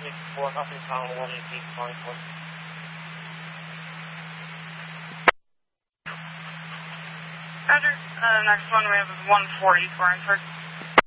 164, nothing power 118, calling for. Roger, next one we have is 140 for Inford.